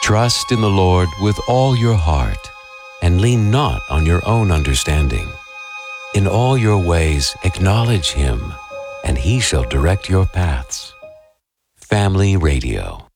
Trust in the Lord with all your heart, and lean not on your own understanding. In all your ways acknowledge Him, and He shall direct your paths. Family Radio.